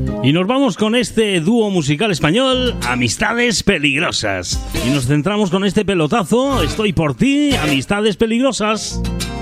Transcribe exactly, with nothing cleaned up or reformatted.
Y nos vamos con este dúo musical español, Amistades Peligrosas. Y nos centramos con este pelotazo, Estoy por ti, Amistades Peligrosas.